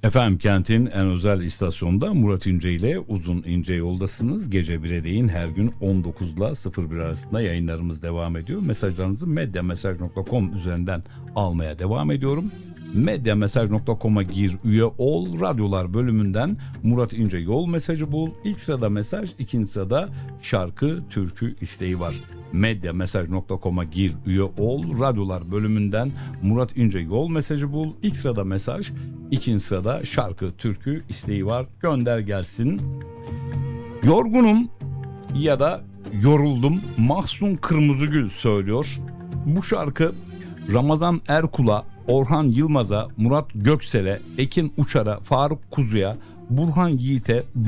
Efendim kentin en özel istasyonda Murat İnce ile Uzun İnce yoldasınız. Gece 1'e değin her gün 19 ile 01 arasında yayınlarımız devam ediyor. Mesajlarınızı medyamesaj.com üzerinden almaya devam ediyorum. Medyamesaj.com'a gir, üye ol, radyolar bölümünden Murat İnce yol mesajı bul. İlk sırada mesaj, ikinci sırada şarkı, türkü isteği var. Medyamesaj.com'a gir, üye ol, radyolar bölümünden Murat İnce yol mesajı bul. İlk sırada mesaj, ikinci sırada şarkı, türkü isteği var. Gönder gelsin. Yorgunum ya da yoruldum. Mahsun Kırmızıgül söylüyor. Bu şarkı Ramazan Erkul'a, Orhan Yılmaz'a, Murat Göksel'e, Ekin Uçar'a, Faruk Kuzu'ya, Burhan Yiğit'e,